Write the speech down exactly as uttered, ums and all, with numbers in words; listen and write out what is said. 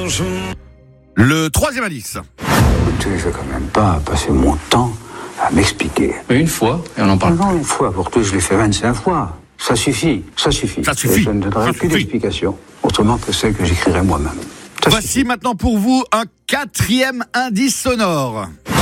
Le troisième indice. Écoutez, je vais quand même pas passer mon temps à m'expliquer. Mais une fois, et on en parle. Non, une fois, pour tout, je l'ai fait vingt-cinq fois. Ça suffit, ça suffit. Ça suffit. Et je ne donnerai Ça plus suffit. d'explication, autrement que celle que j'écrirai moi-même. Ça Voici suffit. maintenant pour vous un quatrième indice sonore.